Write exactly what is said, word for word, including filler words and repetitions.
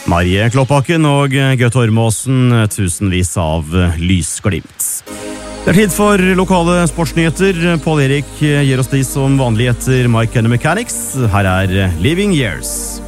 Marie Kloppakken og Gøt Ormåsen, tusenvis av lysglimt. Det er tid for lokale sportsnyheter. Pål Erik gir oss de som vanlig etter Mike and the Mechanics. Her er Living Years.